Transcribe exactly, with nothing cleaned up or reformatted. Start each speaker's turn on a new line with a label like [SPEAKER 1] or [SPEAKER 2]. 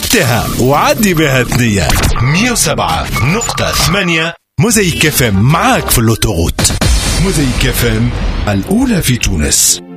[SPEAKER 1] شفتها وعدي بها ثنية. مية وسبعة نقطة ثمانية موزايك اف ام معاك في اللوتوغوت. موزايك اف ام الأولى في تونس.